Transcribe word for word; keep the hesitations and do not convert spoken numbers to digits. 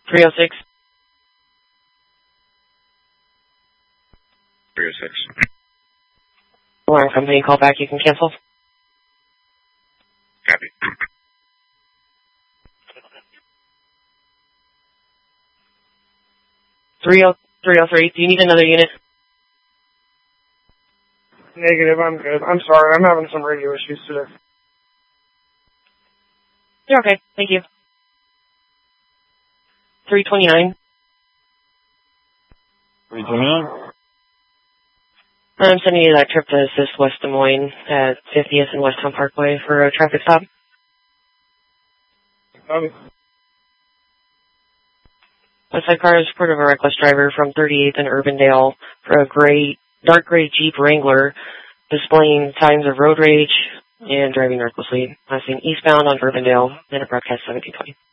three oh six. three oh six. Alarm company, call back. You can cancel. Copy. three oh three. Do you need another unit? Negative, I'm good. I'm sorry, I'm having some radio issues today. You're okay. Thank you. three twenty-nine. three twenty-nine? I'm sending you that trip to assist West Des Moines at fiftieth and Westtown Parkway for a traffic stop. Um, Westside car is report of a reckless driver from thirty-eighth and Urbandale for a gray, dark gray Jeep Wrangler displaying signs of road rage and driving recklessly. Last seen eastbound on Urbandale, and it broadcast seventeen twenty.